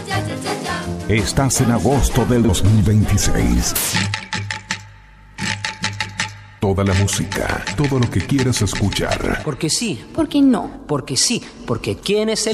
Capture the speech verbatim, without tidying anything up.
Estás en agosto del dos mil veintiséis. Toda la música, todo lo que quieras escuchar. Porque sí. ¿Por qué no? Porque sí. Porque ¿quién es el